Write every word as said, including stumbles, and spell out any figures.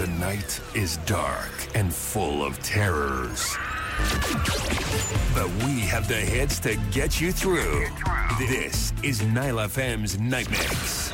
The night is dark and full of terrors. But we have the hits to get you through. This is Nile F M's Night Mix.